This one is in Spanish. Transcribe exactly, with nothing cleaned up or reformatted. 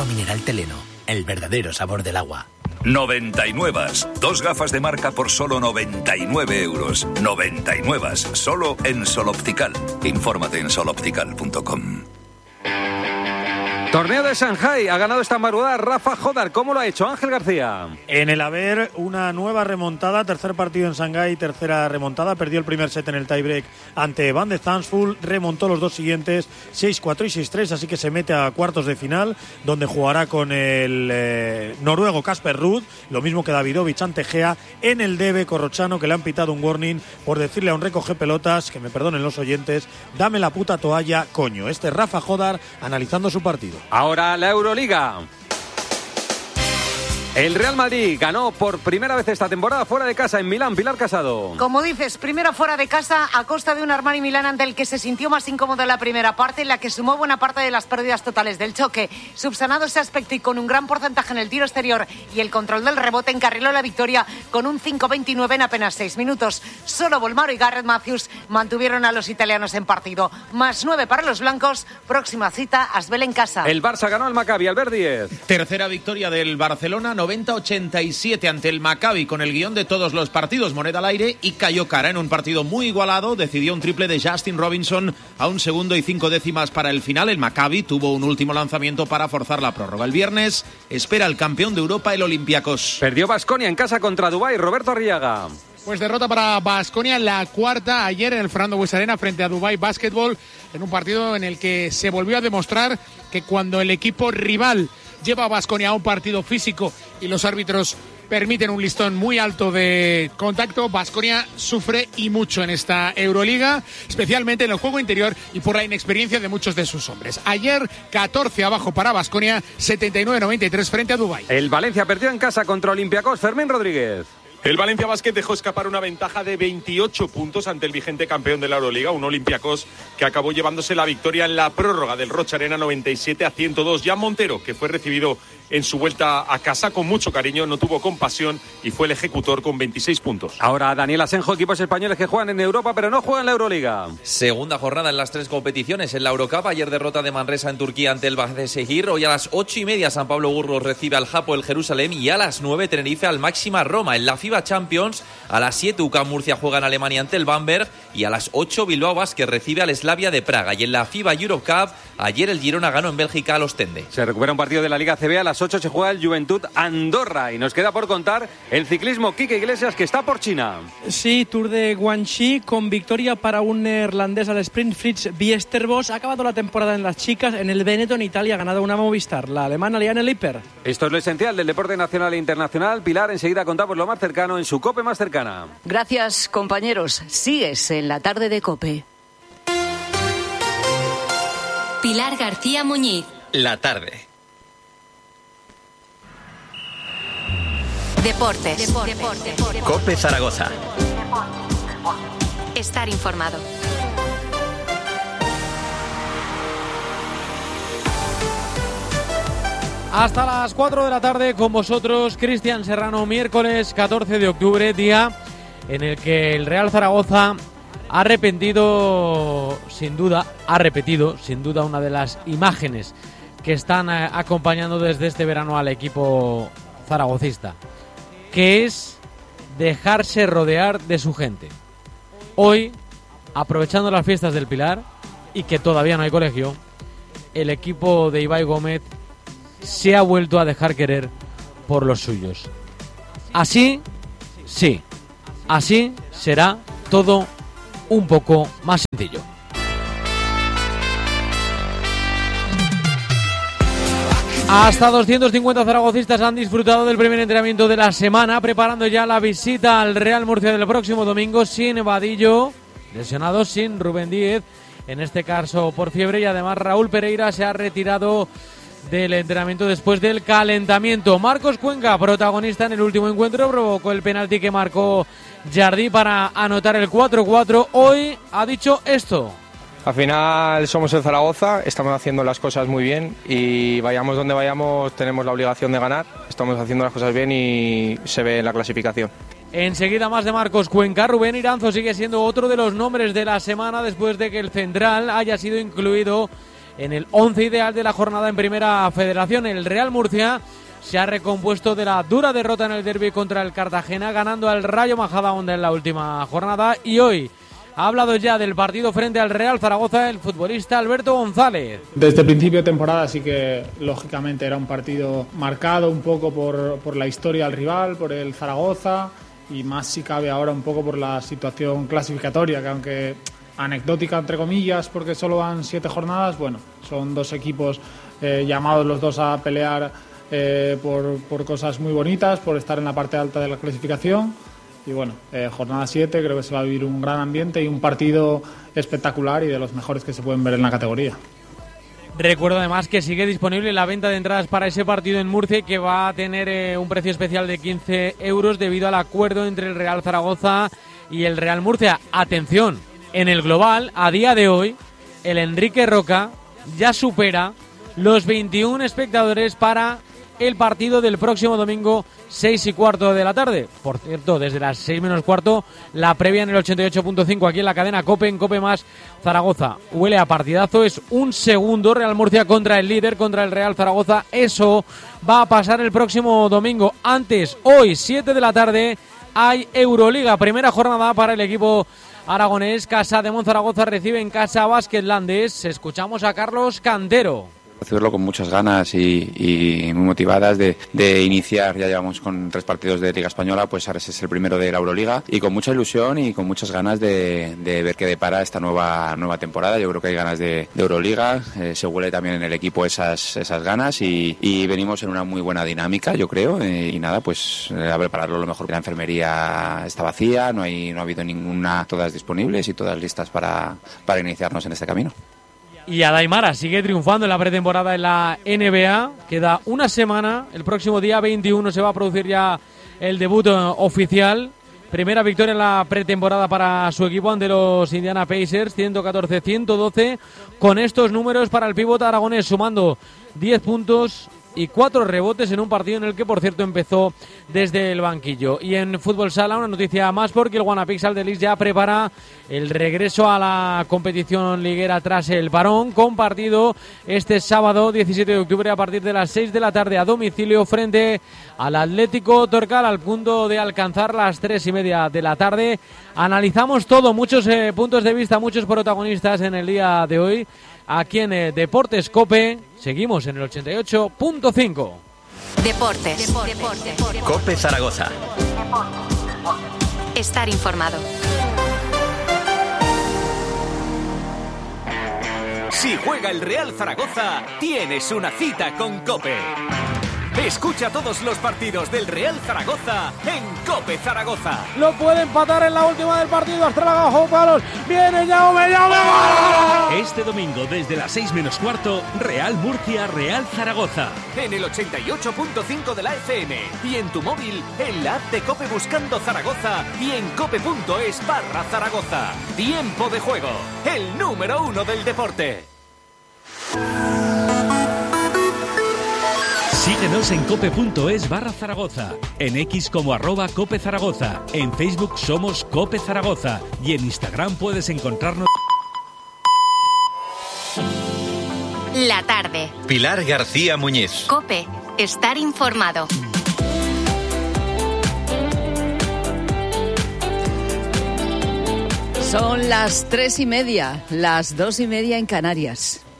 Agua mineral Teleno, el verdadero sabor del agua. noventa y nueve. Dos gafas de marca por solo noventa y nueve euros. noventa y nueve. Solo en Sol Optical. Infórmate en sol optical punto com. Torneo de Shanghái, ha ganado esta madrugada Rafa Jodar. ¿Cómo lo ha hecho Ángel García? En el haber, una nueva remontada, tercer partido en Shanghái, tercera remontada, perdió el primer set en el tiebreak ante Van de Zandvoort, remontó los dos siguientes, seis cuatro y seis tres, así que se mete a cuartos de final, donde jugará con el eh, noruego Casper Ruud, lo mismo que Davidovich ante Gea, en el debe Corrochano, que le han pitado un warning por decirle a un recoge pelotas, que me perdonen los oyentes, dame la puta toalla, coño. Este es Rafa Jodar analizando su partido. Ahora la Euroliga. El Real Madrid ganó por primera vez esta temporada fuera de casa en Milán. Pilar Casado. Como dices, primero fuera de casa a costa de un Armani Milán ante el que se sintió más incómodo en la primera parte, en la que sumó buena parte de las pérdidas totales del choque. Subsanado ese aspecto y con un gran porcentaje en el tiro exterior y el control del rebote, encarriló la victoria con un cinco veintinueve en apenas seis minutos. Solo Bolmaro y Garrett Matthews mantuvieron a los italianos en partido. Más nueve para los blancos. Próxima cita, Asbel en casa. El Barça ganó al Maccabi, Albert Díez. Tercera victoria del Barcelona, noventa ochenta y siete ante el Maccabi, con el guión de todos los partidos, moneda al aire, y cayó cara en un partido muy igualado. Decidió un triple de Justin Robinson a un segundo y cinco décimas para el final. El Maccabi tuvo un último lanzamiento para forzar la prórroga. El viernes espera al campeón de Europa, el Olympiacos. Perdió Baskonia en casa contra Dubái. Roberto Arriaga. Pues derrota para Baskonia, la cuarta ayer en el Fernando Buesa Arena frente a Dubai Basketball, en un partido en el que se volvió a demostrar que cuando el equipo rival lleva a Baskonia a un partido físico y los árbitros permiten un listón muy alto de contacto, Baskonia sufre y mucho en esta Euroliga, especialmente en el juego interior y por la inexperiencia de muchos de sus hombres. Ayer, catorce abajo para Baskonia, setenta y nueve noventa y tres frente a Dubái. El Valencia perdió en casa contra Olympiacos. Fermín Rodríguez. El Valencia Basket dejó escapar una ventaja de veintiocho puntos ante el vigente campeón de la Euroliga, un Olympiacos que acabó llevándose la victoria en la prórroga del Rocha Arena, noventa y siete a ciento dos. Jan Montero, que fue recibido en su vuelta a casa con mucho cariño, no tuvo compasión y fue el ejecutor con veintiséis puntos. Ahora Daniel Asenjo, equipos españoles que juegan en Europa pero no juegan en la Euroliga. Segunda jornada en las tres competiciones. En la Eurocup, ayer derrota de Manresa en Turquía ante el Başakşehir. Hoy a las ocho y media San Pablo Burgos recibe al Hapoel el Jerusalén y a las nueve Tenerife al Máxima Roma. En la FIBA Champions, a las siete U C A M Murcia juega en Alemania ante el Bamberg y a las ocho Bilbao Basket recibe al Slavia de Praga. Y en la FIBA Eurocup, ayer el Girona ganó en Bélgica a los Tende. Se recupera un partido de la Liga C B. A las ocho se juega el Juventud Andorra y nos queda por contar el ciclismo. Quique Iglesias, que está por China. Sí, Tour de Guangxi con victoria para un neerlandés al sprint, Fritz Biestervos. Ha acabado la temporada en las chicas. En el Veneto, en Italia, ha ganado una Movistar, la alemana Liane Lipper. Esto es lo esencial del deporte nacional e internacional. Pilar, enseguida contamos lo más cercano en su COPE más cercana. Gracias, compañeros. Sigues en la tarde de COPE. Pilar García Muñiz. La tarde. Deportes. Deportes. Deportes. COPE Zaragoza. Estar informado. Hasta las cuatro de la tarde con vosotros, Cristian Serrano, miércoles catorce de octubre, día en el que el Real Zaragoza ha arrepentido, sin duda, ha repetido, sin duda, una de las imágenes que están acompañando desde este verano al equipo zaragocista, que es dejarse rodear de su gente. Hoy, aprovechando las fiestas del Pilar y que todavía no hay colegio, el equipo de Ibai Gómez se ha vuelto a dejar querer por los suyos. Así, sí, así será todo un poco más sencillo. Hasta doscientos cincuenta zaragocistas han disfrutado del primer entrenamiento de la semana, preparando ya la visita al Real Murcia del próximo domingo, sin Vadillo, lesionado, sin Rubén Díez, en este caso por fiebre, y además Raúl Pereira se ha retirado del entrenamiento después del calentamiento. Marcos Cuenca, protagonista en el último encuentro, provocó el penalti que marcó Jardí para anotar el cuatro cuatro. Hoy ha dicho esto: al final somos el Zaragoza, estamos haciendo las cosas muy bien y vayamos donde vayamos tenemos la obligación de ganar. Estamos haciendo las cosas bien y se ve en la clasificación. Enseguida más de Marcos Cuenca. Rubén Iranzo sigue siendo otro de los nombres de la semana después de que el central haya sido incluido en el once ideal de la jornada en Primera Federación. El Real Murcia se ha recompuesto de la dura derrota en el derbi contra el Cartagena, ganando al Rayo Majadahonda en la última jornada, y hoy ha hablado ya del partido frente al Real Zaragoza el futbolista Alberto González. Desde el principio de temporada sí que lógicamente era un partido marcado un poco por, por la historia del rival, por el Zaragoza, y más si cabe ahora un poco por la situación clasificatoria, que aunque anecdótica entre comillas porque solo van siete jornadas, bueno, son dos equipos eh, llamados los dos a pelear eh, por, por cosas muy bonitas, por estar en la parte alta de la clasificación. Y bueno, eh, jornada siete, creo que se va a vivir un gran ambiente y un partido espectacular y de los mejores que se pueden ver en la categoría. Recuerdo además que sigue disponible la venta de entradas para ese partido en Murcia y que va a tener eh, un precio especial de quince euros debido al acuerdo entre el Real Zaragoza y el Real Murcia. Atención, en el global, a día de hoy, el Enrique Roca ya supera los veintiún espectadores para el partido del próximo domingo, seis y cuarto de la tarde. Por cierto, desde las seis menos cuarto, la previa en el ochenta y ocho punto cinco aquí en la cadena COPE, en COPE más Zaragoza. Huele a partidazo, es un segundo Real Murcia contra el líder, contra el Real Zaragoza. Eso va a pasar el próximo domingo. Antes, hoy, siete de la tarde, hay Euroliga, primera jornada para el equipo aragonés. Casa de Monzaragoza recibe en casa a Basketlandes. Escuchamos a Carlos Cantero. Recibirlo con muchas ganas y, y muy motivadas de, de iniciar. Ya llevamos con tres partidos de Liga Española, pues ahora ese es el primero de la Euroliga, y con mucha ilusión y con muchas ganas de, de ver qué depara esta nueva nueva temporada. Yo creo que hay ganas de, de Euroliga, eh, se huele también en el equipo esas esas ganas y, y venimos en una muy buena dinámica, yo creo, eh, y nada, pues eh, a prepararlo lo mejor. La enfermería está vacía, no hay no ha habido ninguna, todas disponibles y todas listas para, para iniciarnos en este camino. Y Adaimara sigue triunfando en la pretemporada en la N B A. Queda una semana. El próximo día veintiuno se va a producir ya el debut oficial. Primera victoria en la pretemporada para su equipo ante los Indiana Pacers, ciento catorce a ciento doce. Con estos números para el pívot aragonés, sumando diez puntos y cuatro rebotes en un partido en el que, por cierto, empezó desde el banquillo. Y en fútbol sala, una noticia más, porque el Guanapixal de Lis ya prepara el regreso a la competición liguera tras el parón, con partido este sábado diecisiete de octubre a partir de las seis de la tarde a domicilio frente al Atlético Torcal, al punto de alcanzar las tres y media de la tarde. Analizamos todo, muchos eh, puntos de vista, muchos protagonistas en el día de hoy. Aquí en eh, Deportes COPE, seguimos en el ochenta y ocho punto cinco. Deportes. Deportes. Deportes. COPE Zaragoza. Estar informado. Si juega el Real Zaragoza, tienes una cita con COPE. Escucha todos los partidos del Real Zaragoza en COPE Zaragoza. Lo puede empatar en la última del partido. Estrada bajo palos. Viene Jaume, Jaume. Este domingo desde las seis menos cuarto, Real Murcia, Real Zaragoza. En el ochenta y ocho punto cinco de la F M. Y en tu móvil, en la app de COPE buscando Zaragoza. Y en cope.es barra Zaragoza. Tiempo de juego. El número uno del deporte. Síguenos en cope.es barra Zaragoza, en X como arroba Cope Zaragoza, en Facebook somos Cope Zaragoza y en Instagram puedes encontrarnos. La tarde. Pilar García Muñiz. COPE. Estar informado. Son las tres y media, las dos y media en Canarias.